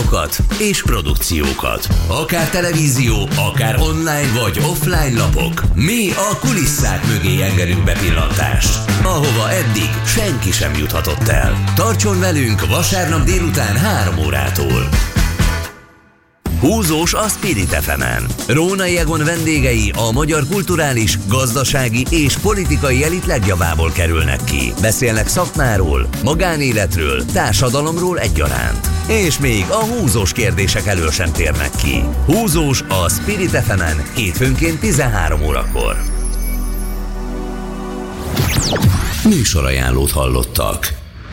adatokat és produkciókat. Akár televízió, akár online vagy offline lapok. Mi a kulisszák mögé engedünk bepillantást, ahova eddig senki sem juthatott el. Tartson velünk vasárnap délután 3 órától. Húzós a Spirit FM-en. Rónai Egon vendégei a magyar kulturális, gazdasági és politikai elit legjavából kerülnek ki. Beszélnek szakmáról, magánéletről, társadalomról egyaránt. És még a húzós kérdések elől sem térnek ki. Húzós a Spirit FM-en hétfőnként 13 órakor. Műsorajánlót hallottak.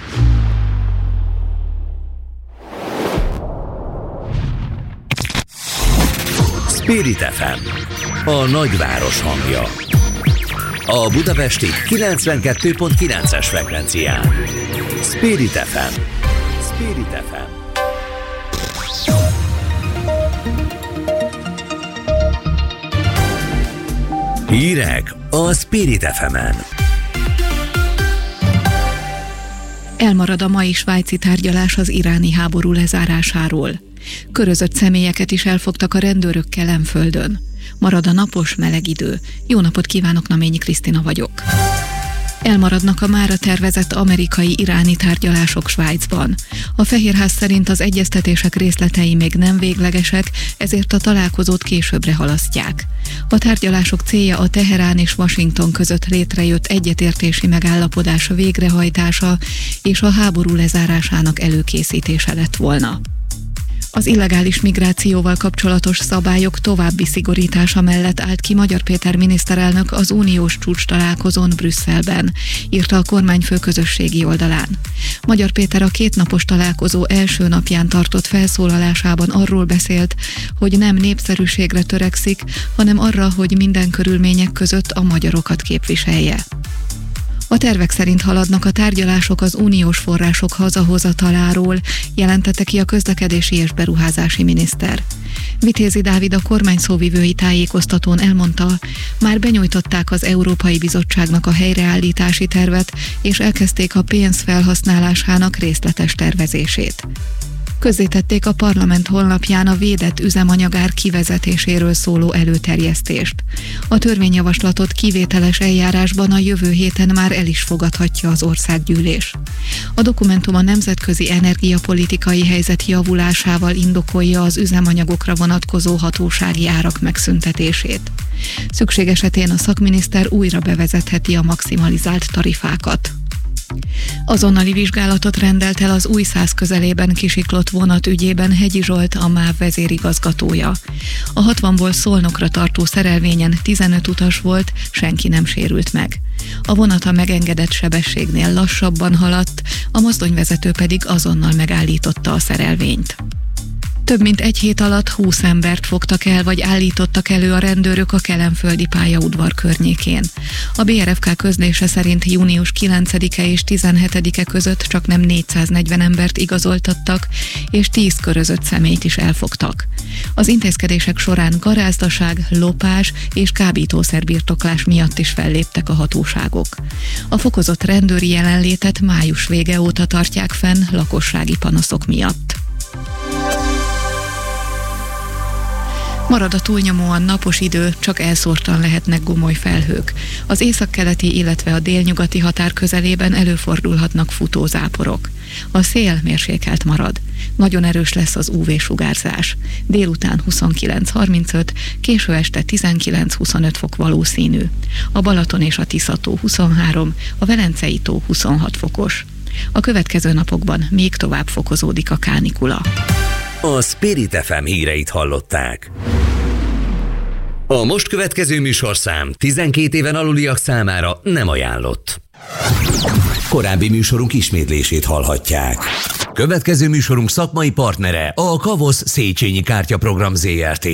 Spirit FM, a nagyváros hangja. A budapesti 92.9-es frekvencián. Spirit FM. Spirit FM. Hírek a Spirit FM-en. Elmarad a mai svájci tárgyalás az iráni háború lezárásáról. Körözött személyeket is elfogtak a rendőrök Kelenföldön. Marad a napos, meleg idő. Jó napot kívánok, Naményi Krisztina vagyok. Elmaradnak a mára tervezett amerikai-iráni tárgyalások Svájcban. A Fehérház szerint az egyeztetések részletei még nem véglegesek, ezért a találkozót későbbre halasztják. A tárgyalások célja a Teherán és Washington között létrejött egyetértési megállapodás végrehajtása és a háború lezárásának előkészítése lett volna. Az illegális migrációval kapcsolatos szabályok további szigorítása mellett állt ki Magyar Péter miniszterelnök az uniós csúcstalálkozón Brüsszelben, írta a kormányfő közösségi oldalán. Magyar Péter a 2 napos találkozó első napján tartott felszólalásában arról beszélt, hogy nem népszerűségre törekszik, hanem arra, hogy minden körülmények között a magyarokat képviselje. A tervek szerint haladnak a tárgyalások az uniós források hazahozataláról, jelentette ki a közlekedési és beruházási miniszter. Vitézi Dávid a kormány szóvivői tájékoztatón elmondta, már benyújtották az Európai Bizottságnak a helyreállítási tervet, és elkezdték a pénz felhasználásának részletes tervezését. Közzétették a parlament honlapján a védett üzemanyagár kivezetéséről szóló előterjesztést. A törvényjavaslatot kivételes eljárásban a jövő héten már el is fogadhatja az országgyűlés. A dokumentum a nemzetközi energiapolitikai helyzet javulásával indokolja az üzemanyagokra vonatkozó hatósági árak megszüntetését. Szükség esetén a szakminiszter újra bevezetheti a maximalizált tarifákat. Azonnali vizsgálatot rendelt el az Újszász közelében kisiklott vonat ügyében Hegyi Zsolt, a MÁV vezérigazgatója. A 60-ból Szolnokra tartó szerelvényen 15 utas volt, senki nem sérült meg. A vonat a megengedett sebességnél lassabban haladt, a mozdonyvezető pedig azonnal megállította a szerelvényt. Több mint egy hét alatt 20 embert fogtak el vagy állítottak elő a rendőrök a kelenföldi pályaudvar környékén. A BRFK közlése szerint június 9-e és 17-e között csaknem 440 embert igazoltattak, és 10 körözött személyt is elfogtak. Az intézkedések során garázdaság, lopás és kábítószerbirtoklás miatt is felléptek a hatóságok. A fokozott rendőri jelenlétet május vége óta tartják fenn lakossági panaszok miatt. Marad a túlnyomóan napos idő, csak elszórtan lehetnek gomoly felhők. Az északkeleti, illetve a délnyugati határ közelében előfordulhatnak futózáporok. A szél mérsékelt marad. Nagyon erős lesz az UV-sugárzás. Délután 29-35, késő este 19-25 fok valószínű. A Balaton és a Tisza-tó 23, a Velencei-tó 26 fokos. A következő napokban még tovább fokozódik a kánikula. A Spirit FM híreit hallották. A most következő műsorszám 12 éven aluliak számára nem ajánlott. Korábbi műsorunk ismétlését hallhatják. Következő műsorunk szakmai partnere a Kavosz Széchenyi Kártyaprogram Zrt.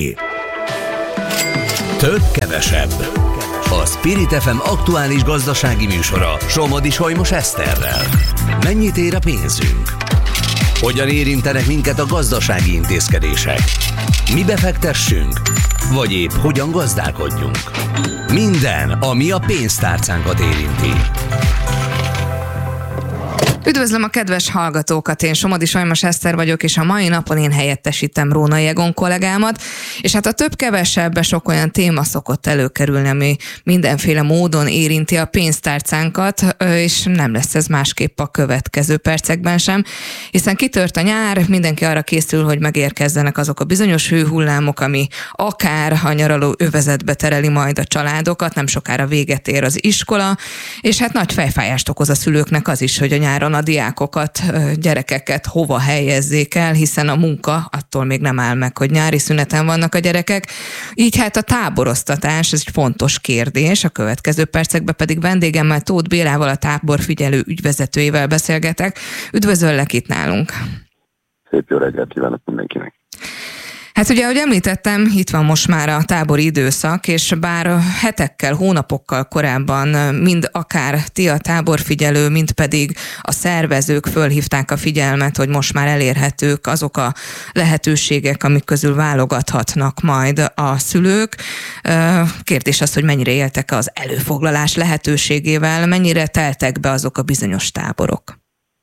Több-kevesebb. A Spirit FM aktuális gazdasági műsora Somodi Solymos Eszterrel. Mennyit ér a pénzünk? Hogyan érintenek minket a gazdasági intézkedések? Mi befektessünk? Vagy épp hogyan gazdálkodjunk? Minden, ami a pénztárcánkat érinti. Üdvözlöm a kedves hallgatókat, én Somodi Sajmos Eszter vagyok, és a mai napon én helyettesítem Rónai Egon kollégámat, és hát a több-kevesebben sok olyan téma szokott előkerülni, ami mindenféle módon érinti a pénztárcánkat, és nem lesz ez másképp a következő percekben sem, hiszen kitört a nyár, mindenki arra készül, hogy megérkezzenek azok a bizonyos hőhullámok, ami akár a nyaraló övezetbe tereli majd a családokat, nem sokára véget ér az iskola, és hát nagy fejfájást okoz a szülőknek az is, hogy a nyáron a diákokat, gyerekeket hova helyezzék el, hiszen a munka attól még nem áll meg, hogy nyári szüneten vannak a gyerekek. Így hát a táboroztatás, ez egy fontos kérdés, a következő percekben pedig vendégemmel, Tóth Bélával, a táborfigyelő ügyvezetőjével beszélgetek. Üdvözöllek itt nálunk! Szép jó reggelt kívánok mindenkinek! Hát ugye, ahogy említettem, itt van most már a tábori időszak, és bár hetekkel, hónapokkal korábban mind akár ti a táborfigyelő, mind pedig a szervezők fölhívták a figyelmet, hogy most már elérhetők azok a lehetőségek, amik közül válogathatnak majd a szülők. Kérdés az, hogy mennyire éltek az előfoglalás lehetőségével, mennyire teltek be azok a bizonyos táborok?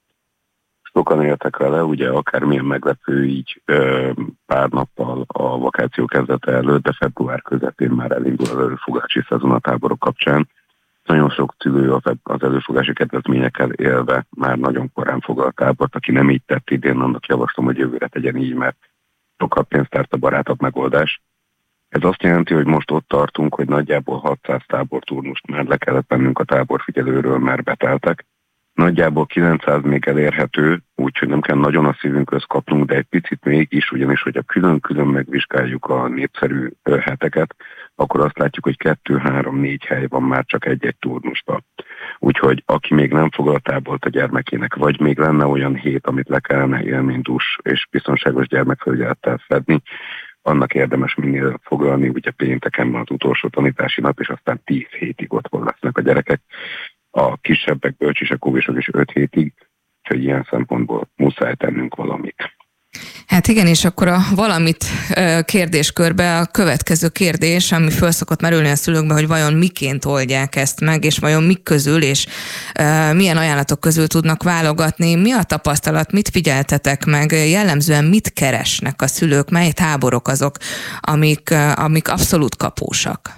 Sokan éltek vele, ugye akármilyen meglepő így pár nappal a vakáció kezdete előtt, de február közepén már elindul az előfogási szezon a táborok kapcsán. Nagyon sok szülő az előfogási kedvezményekkel élve már nagyon korán foglalt tábort, aki nem így tett idén, annak javaslom, hogy jövőre tegyen így, mert sokkal pénztárcabarátabb megoldás. Ez azt jelenti, hogy most ott tartunk, hogy nagyjából 600 táborturnust már le kellett vennünk a táborfigyelőről, mert beteltek. Nagyjából 900 még elérhető, úgyhogy nem kell nagyon a szívünkhöz kapnunk, de egy picit mégis, ugyanis, hogy a külön-külön megvizsgáljuk a népszerű heteket, akkor azt látjuk, hogy 2, 3, 4 hely van már csak egy-egy turnusban. Úgyhogy aki még nem foglalt tábort a gyermekének, vagy még lenne olyan hét, amit le kellene élménydús és biztonságos gyermekfelügyelettel fedni, annak érdemes minél foglalni, ugye pénteken van az utolsó tanítási nap, és aztán 10 hétig ott lesznek a gyerekek. A kisebbek, bölcsisek, óvésok is 5 hétig, úgyhogy ilyen szempontból muszáj tennünk valamit. Hát igen, és akkor a valamit kérdéskörbe a következő kérdés, ami föl szokott merülni a szülőkbe, hogy vajon miként oldják ezt meg, és vajon mik közül, és milyen ajánlatok közül tudnak válogatni. Mi a tapasztalat, mit figyeltetek meg, jellemzően mit keresnek a szülők, mely táborok azok, amik abszolút kapósak?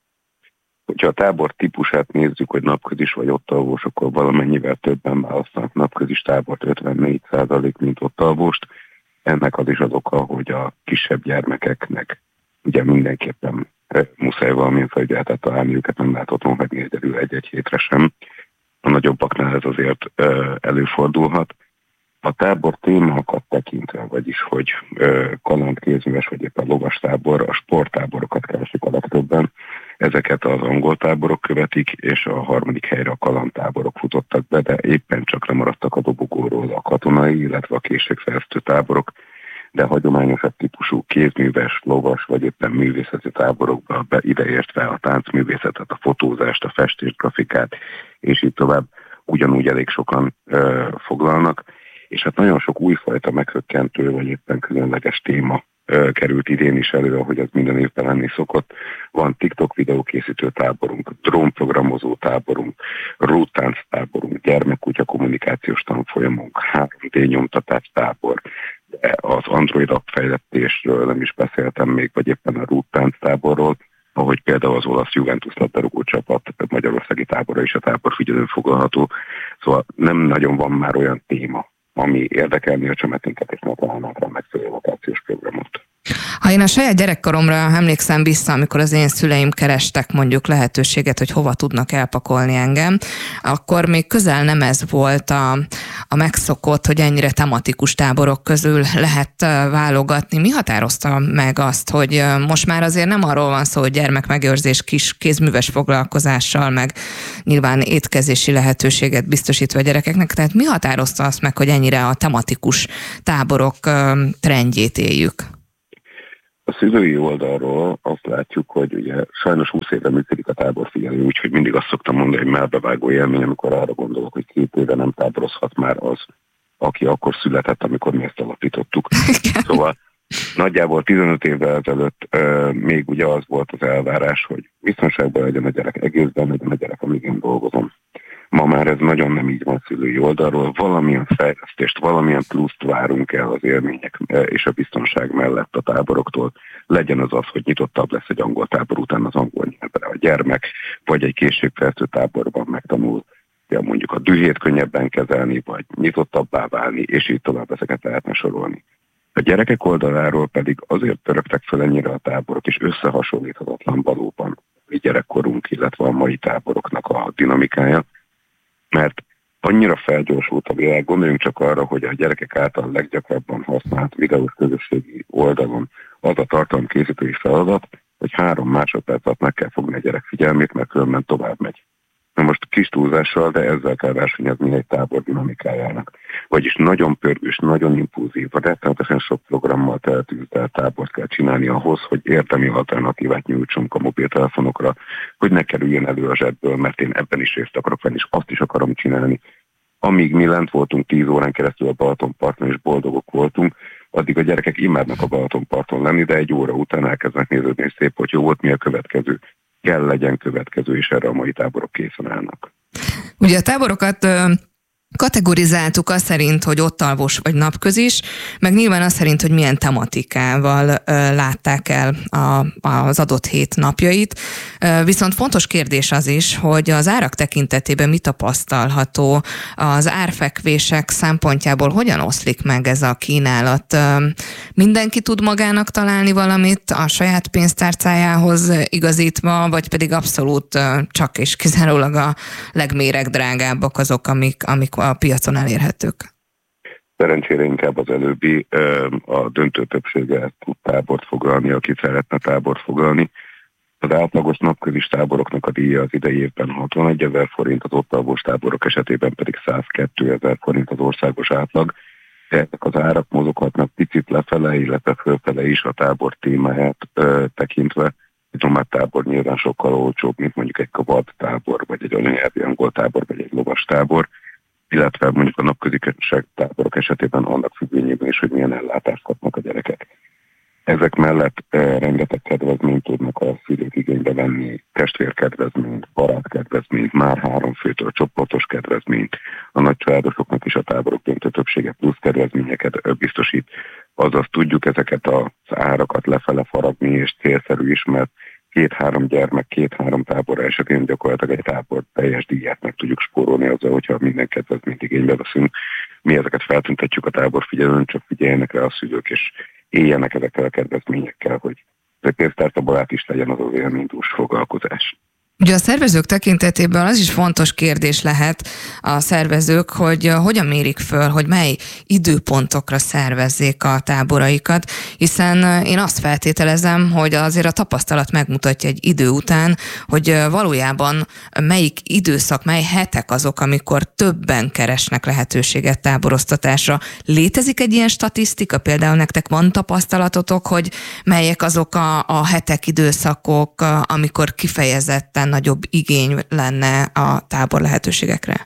Hogyha a tábor típusát nézzük, hogy napközis vagy ottalvós, akkor valamennyivel többen választanak napközis tábort, 54%, mint ottalvost. Ennek az is az oka, hogy a kisebb gyermekeknek ugye mindenképpen muszáj valamilyen felügyeletet találni, őket nem lehet otthon hagyni egyedül egy-egy hétre sem. A nagyobbaknál ez azért előfordulhat. A tábor témákat tekintve, vagyis hogy kalandkézműves vagy éppen lovastábor, a sporttáborokat keresik a legtöbben. Ezeket az angol táborok követik, és a harmadik helyre a kalandtáborok futottak be, de éppen csak lemaradtak a dobogóról a katonai, illetve a készségfejlesztő táborok, de hagyományosabb típusú kézműves, lovas vagy éppen művészeti táborokba ideértve a táncművészetet, a fotózást, a festést, grafikát, és így tovább ugyanúgy elég sokan foglalnak. És hát nagyon sok újfajta meghökkentő, vagy éppen különleges téma került idén is elő, ahogy az minden évben lenni szokott. Van TikTok videókészítő táborunk, drónprogramozó táborunk, rúttánc táborunk, gyermekkutya kommunikációs tanfolyamunk, 3D nyomtatás tábor, az Android app fejlesztésről nem is beszéltem még, vagy éppen a rúttánc táborról, ahogy például az olasz Juventus labdarúgó csapat magyarországi tábora is a táborfigyelőn foglalható. Szóval nem nagyon van már olyan téma, ami érdekelni a csameténket, és ne találnánk rá megfelelő vakációs programot. Ha én a saját gyerekkoromra emlékszem vissza, amikor az én szüleim kerestek mondjuk lehetőséget, hogy hova tudnak elpakolni engem, akkor még közel nem ez volt a megszokott, hogy ennyire tematikus táborok közül lehet válogatni. Mi határozta meg azt, hogy most már azért nem arról van szó, hogy gyermekmegőrzés kis kézműves foglalkozással, meg nyilván étkezési lehetőséget biztosítva a gyerekeknek, tehát mi határozta azt meg, hogy ennyire a tematikus táborok trendjét éljük? A szülői oldalról azt látjuk, hogy ugye sajnos 20 éve működik a táborfigyelő, úgyhogy mindig azt szoktam mondani, hogy melbevágó élmény, amikor arra gondolok, hogy 2 éve nem táborozhat már az, aki akkor született, amikor mi ezt alapítottuk. Szóval nagyjából 15 évvel ezelőtt még ugye az volt az elvárás, hogy biztonságban legyen a gyerek, egészben legyen a gyerek, amíg én dolgozom. Ma már ez nagyon nem így van szülői oldalról, valamilyen fejlesztést, valamilyen pluszt várunk el az élmények és a biztonság mellett a táboroktól. Legyen az, hogy nyitottabb lesz egy angol tábor után az angol nyelvre a gyermek, vagy egy készségfejlesztő táborban megtanul mondjuk a dühét könnyebben kezelni, vagy nyitottabbá válni, és így tovább ezeket lehetne sorolni. A gyerekek oldaláról pedig azért törögtek fel ennyire a táborok, és összehasonlíthatatlan valóban a gyerekkorunk, illetve a mai táboroknak a dinamikája, mert annyira felgyorsult a világ, gondoljunk csak arra, hogy a gyerekek által leggyakrabban használt videós közösségi oldalon az a tartalomkészítői feladat, hogy 3 másodperc alatt meg kell fogni a gyerek figyelmét, mert különben tovább megy. Na most kis túlzással, de ezzel kell versenyezni egy tábor dinamikájának. Vagyis nagyon pörgős, nagyon impulzív, rettenetesen sok programmal teltűzelt tábort kell csinálni ahhoz, hogy érdemi alternatívát nyújtsunk a mobiltelefonokra, hogy ne kerüljön elő a zsebből, mert én ebben is részt akarok venni, és azt is akarom csinálni. Amíg mi lent voltunk 10 órán keresztül a Balatonparton, és boldogok voltunk, addig a gyerekek imádnak a Balatonparton lenni, de 1 óra után elkezdenek nézni, és szép, hogy jó volt, mi a következő. Kell legyen következő, és erre a mai táborok készen állnak. Ugye a táborokat kategorizáltuk azt szerint, hogy ott alvos vagy napközis, meg nyilván azt szerint, hogy milyen tematikával látták el az adott hét napjait. Viszont fontos kérdés az is, hogy az árak tekintetében mi tapasztalható, az árfekvések szempontjából hogyan oszlik meg ez a kínálat. Mindenki tud magának találni valamit a saját pénztárcájához igazítva, vagy pedig abszolút csak és kizárólag a legméregdrágábbak azok, amik a piacon elérhetők? Szerencsére inkább az előbbi, a döntő többsége tud tábort foglalni, aki szeretne tábort foglalni. Az átlagos napközis táboroknak a díja az idei évben 61 000 forint, az ott alvós táborok esetében pedig 102 000 forint az országos átlag. Ezek az árak mozoghatnak picit lefele, illetve fölfele is a tábor témáját tekintve. Egy nomad tábor nyilván sokkal olcsóbb, mint mondjuk egy vad tábor, vagy egy anyanyelvi angol tábor, vagy egy lovas tábor, illetve mondjuk a napközisek táborok esetében annak függvényében is, hogy milyen ellátást kapnak a gyerekek. Ezek mellett rengeteg kedvezményt tudnak a szülők igénybe venni, testvérkedvezményt, barátkedvezményt, már 3 főtől csoportos kedvezményt, a nagycsaládosoknak is a táborok döntő többsége plusz kedvezményeket biztosít. Azaz tudjuk ezeket az árakat lefele faragni, és célszerű is, mert 2-3 gyermek, 2-3 tábor esetén gyakorlatilag egy tábor teljes díját meg tudjuk spórolni azzal, hogyha minden kedvezményt igénybe veszünk. Mi ezeket feltüntetjük a táborfigyelőn, csak figyeljenek rá a szülők, és éljenek ezekkel a kedvezményekkel, hogy a pénztárcabarát is legyen az az élménydús foglalkozás. Ugye a szervezők tekintetében az is fontos kérdés lehet a szervezők, hogy hogyan mérik föl, hogy mely időpontokra szervezzék a táboraikat, hiszen én azt feltételezem, hogy azért a tapasztalat megmutatja egy idő után, hogy valójában melyik időszak, mely hetek azok, amikor többen keresnek lehetőséget táboroztatásra. Létezik egy ilyen statisztika? Például nektek van tapasztalatotok, hogy melyek azok a hetek, időszakok, amikor kifejezetten nagyobb igény lenne a tábor lehetőségekre?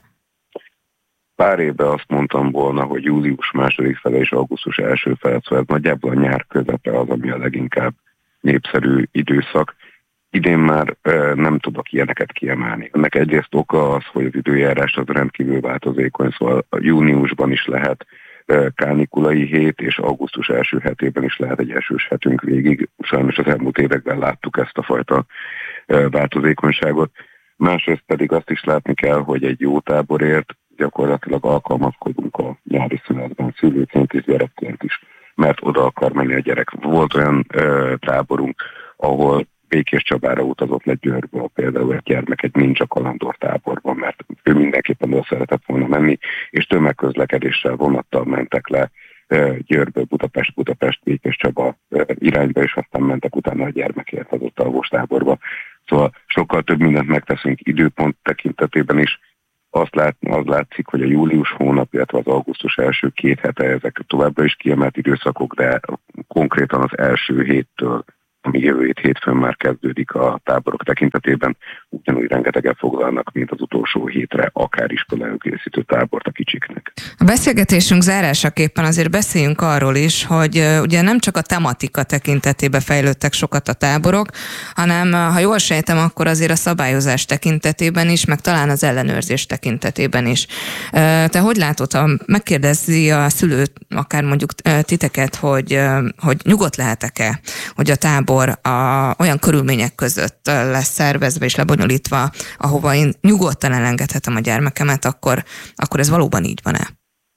Pár évben azt mondtam volna, hogy július második fele és augusztus első fele, szóval ez nagyjából a nyár közepe az, ami a leginkább népszerű időszak. Idén már nem tudok ilyeneket kiemelni. Ennek egyrészt oka az, hogy az időjárás az rendkívül változékony, szóval júniusban is lehet kánikulai hét, és augusztus első hetében is lehet egy esős hetünk végig. Sajnos az elmúlt években láttuk ezt a fajta változékonyságot. Másrészt pedig azt is látni kell, hogy egy jó táborért gyakorlatilag alkalmazkodunk a nyári szünetben, szülőként és gyerekként is, mert oda akar menni a gyerek. Volt olyan táborunk, ahol Békés Csabára utazott le Győrből például egy gyermek egy ninja kalandor táborban, mert ő mindenképpen oda szeretett volna menni, és tömegközlekedéssel, vonattal mentek le Győrből Budapest, Békés Csaba irányba, és aztán mentek utána a gyermekért az ott alvós táborba. Szóval sokkal több mindent megteszünk időpont tekintetében is. Az látszik, hogy a július hónap, illetve az augusztus első 2 hete, ezek továbbra is kiemelt időszakok, de konkrétan az első héttől, ami jövő hétfőn már kezdődik a táborok tekintetében, ugyanúgy rengeteget foglalnak, mint az utolsó hétre, akár iskola-előkészítő tábort a kicsiknek. A beszélgetésünk zárásaképpen azért beszéljünk arról is, hogy ugye nem csak a tematika tekintetében fejlődtek sokat a táborok, hanem ha jól sejtem, akkor azért a szabályozás tekintetében is, meg talán az ellenőrzés tekintetében is. Te hogy látod, ha megkérdezi a szülőt, akár mondjuk titeket, hogy nyugodt lehet-e, hogy a tábor olyan körülmények között lesz szervezve és lebonyolítva, ahova én nyugodtan elengedhetem a gyermekemet, akkor ez valóban így van-e?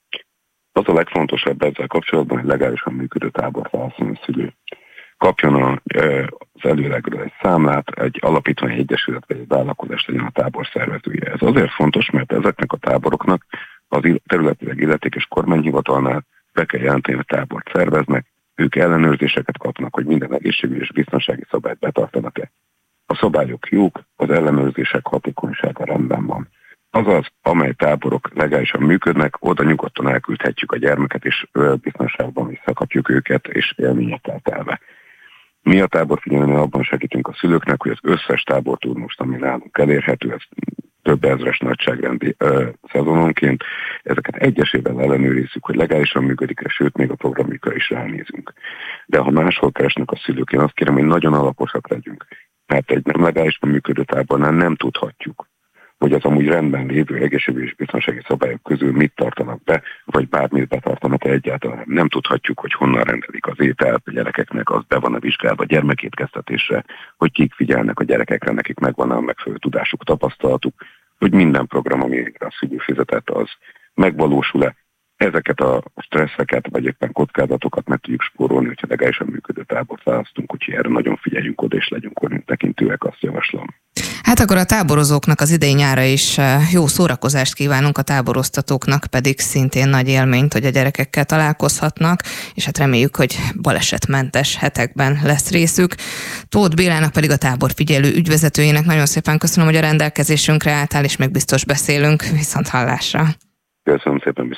Az a legfontosabb ezzel kapcsolatban, hogy legálisan működő tábort válaszolni a szülő. Kapjon az előlegről egy számlát, egy alapítvány, egyesület vagy egy vállalkozás legyen a tábor szervezője. Ez azért fontos, mert ezeknek a táboroknak az területileg illetékes kormányhivatalnál be kell jelenteni, hogy tábort szerveznek, ők ellenőrzéseket kapnak, hogy minden egészségügyi és biztonsági szabályt betartanak-e. A szabályok jók, az ellenőrzések hatékonysága rendben van. Azaz, amely táborok legálisan működnek, oda nyugodtan elküldhetjük a gyermeket, és biztonságban visszakapjuk őket, és élményekkel telve. Mi a táborfigyelőnél abban segítünk a szülőknek, hogy az összes táborturnust, ami nálunk elérhető, ez több ezres nagyságrendi szezononként, ezeket egyesével ellenőrizzük, hogy legálisan működik-e, sőt, még a programjukra is ránézünk. De ha máshol keresnek a szülők, én azt kérem, hogy nagyon alaposak legyünk, mert egy nem legálisan működő tábornál nem tudhatjuk, hogy az amúgy rendben lévő egészségügyi és biztonsági szabályok közül mit tartanak be, vagy bármit betartanak egyáltalán. Nem tudhatjuk, hogy honnan rendelik az ételt a gyerekeknek, az be van a vizsgálva gyermekétkeztetésre, hogy kik figyelnek a gyerekekre, nekik megvan a megfelelő tudásuk, tapasztalatuk, hogy minden program, amire a szülő fizetett, az megvalósul-e. Ezeket a stresszeket, vagy éppen kockázatokat meg tudjuk spórolni, hogyha legálisan működő tábort választunk, úgyhogy erre nagyon figyeljünk oda, és legyünk tekintőek, azt javaslom. Hát akkor a táborozóknak az idei nyára is jó szórakozást kívánunk, a táboroztatóknak pedig szintén nagy élményt, hogy a gyerekekkel találkozhatnak, és hát reméljük, hogy balesetmentes hetekben lesz részük. Tóth Bélának pedig a táborfigyelő ügyvezetőjének nagyon szépen köszönöm, hogy a rendelkezésünkre álltál, és még biztos beszélünk. Viszonthallásra. Köszönöm szépen, viszont